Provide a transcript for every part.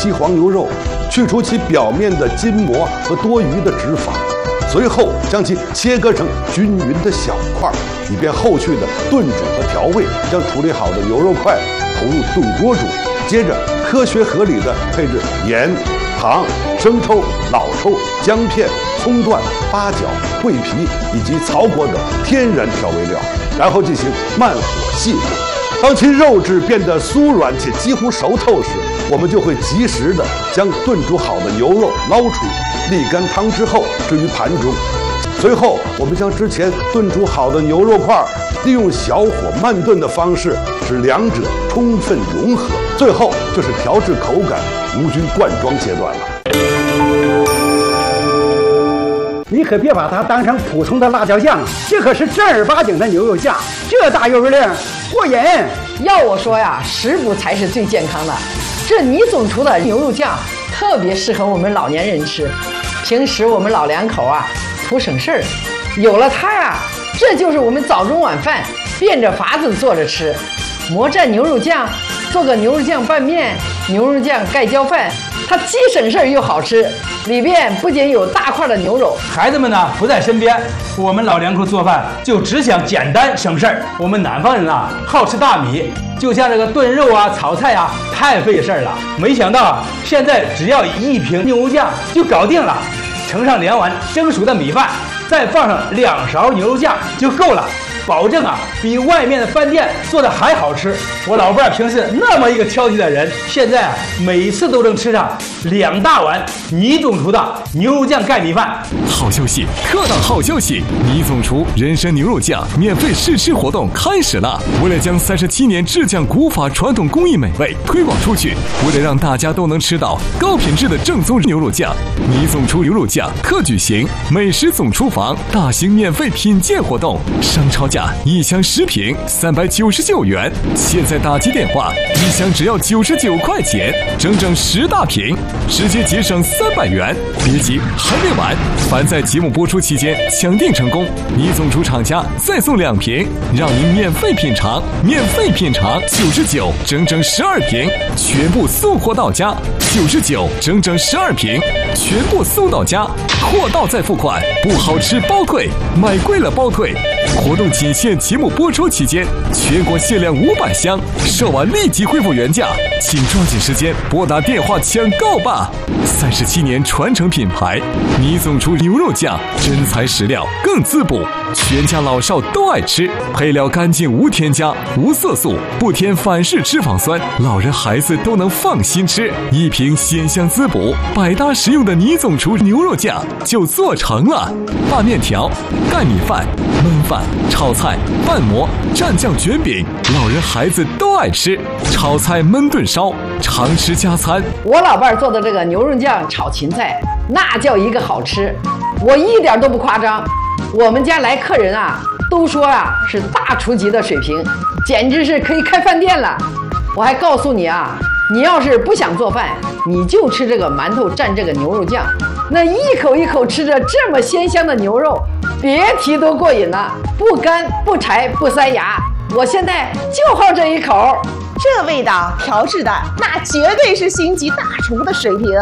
西黄牛肉，去除其表面的筋膜和多余的脂肪，随后将其切割成均匀的小块，以便后续的炖煮和调味。将处理好的牛肉块投入炖锅煮，接着科学合理的配置盐、糖、生抽、老抽、姜片、葱段、八角、桂皮以及草果等天然调味料，然后进行慢火细炖。当其肉质变得酥软且几乎熟透时，我们就会及时的将炖煮好的牛肉捞出，沥干汤之后置于盘中。随后，我们将之前炖煮好的牛肉块利用小火慢炖的方式，使两者充分融合。最后就是调制口感、无菌灌装阶段了。 你可别把它当成普通的辣椒酱，这可是正儿八经的牛肉酱，这大油量过瘾。 要我说呀，食补才是最健康的。这倪总厨的牛肉酱特别适合我们老年人吃，平时我们老两口啊图省事儿，有了它呀，这就是我们早中晚饭变着法子做着吃。魔蘸牛肉酱，做个牛肉酱拌面、牛肉酱盖浇饭，它既省事儿又好吃。里边不仅有大块的牛肉， 孩子们呢不在身边，我们老两口做饭就只想简单省事儿。我们南方人啊好吃大米，就像这个炖肉啊、炒菜啊太费事儿了。没想到现在只要1瓶牛肉酱就搞定了，盛上2碗蒸熟的米饭，再放上2勺牛肉酱就够了。保证啊，比外面的饭店做的还好吃。我老伴儿平时那么一个挑剔的人，现在啊，每次都能吃上2大碗倪总厨的牛肉酱盖米饭。 好消息，特大好消息！倪总厨人参牛肉酱免费试吃活动开始了。为了将37年制酱古法传统工艺美味推广出去，为了让大家都能吃到高品质的正宗牛肉酱，倪总厨牛肉酱特举行美食总厨房大型免费品鉴活动，商超价1箱10瓶399元，现在打击电话1箱只要99块钱，整整10大瓶，直接节省300元。别急，还没完！凡在节目播出期间抢订成功，倪总厨厂家再送2瓶，让您免费品尝，99，整整12瓶，全部送货到家，99，整整12瓶，全部送到家，货到再付款，不好吃包退，买贵了包退。活动仅限节目播出期间，全国限量500箱，售完立即恢复原价，请抓紧时间拨打电话抢购吧！37年传承品牌，倪总厨牛肉酱，真材实料，更滋补，全家老少都爱吃，配料干净无添加，无色素，不添反式脂肪酸，老人孩子都能放心吃。一瓶鲜香滋补、百搭实用的倪总厨牛肉酱就做成了。拌面条、盖米饭、焖饭、炒菜、拌馍、蘸酱卷饼，老人孩子都爱吃。炒菜焖炖烧，常吃加餐。 我老伴儿做的这个牛肉酱炒芹菜，那叫一个好吃，我一点都不夸张。我们家来客人啊，都说啊是大厨级的水平，简直是可以开饭店了。我还告诉你啊，你要是不想做饭，你就吃这个馒头蘸这个牛肉酱，那一口一口吃着这么鲜香的牛肉，别提多过瘾了，不干不柴不塞牙。我现在就好这一口， 这味道调制的那绝对是星级大厨的水平。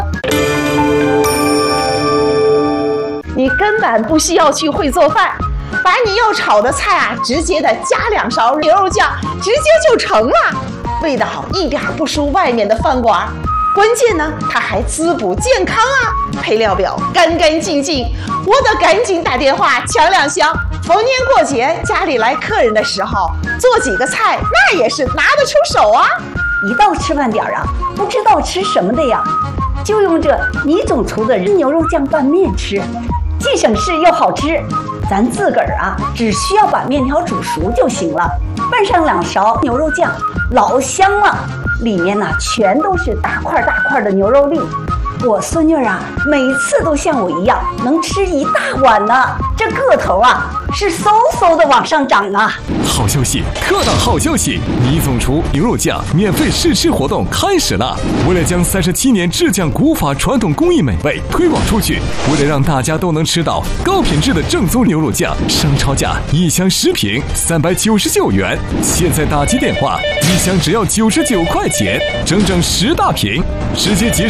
你根本不需要去会做饭，把你要炒的菜啊，直接的加2勺牛肉酱，直接就成了，味道一点不输外面的饭馆。关键呢，它还滋补健康啊！配料表干干净净，我得赶紧打电话抢2箱。逢年过节家里来客人的时候，做几个菜那也是拿得出手啊！ 一到吃饭点啊，不知道吃什么的呀，就用这倪总厨的牛肉酱拌面吃，既省事又好吃。咱自个儿啊，只需要把面条煮熟就行了，拌上2勺牛肉酱，老香了。里面呢全都是大块大块的牛肉粒。我孙女啊，每次都像我一样能吃1大碗呢，这个头啊是嗖嗖的往上涨啊！ 好消息，特大好消息！倪总厨牛肉酱免费试吃活动开始了。为了将37年制酱古法传统工艺美味推广出去，为了让大家都能吃到高品质的正宗牛肉酱，商超价1箱10瓶399元，现在打击电话1箱只要99块钱，整整10大瓶，直接节省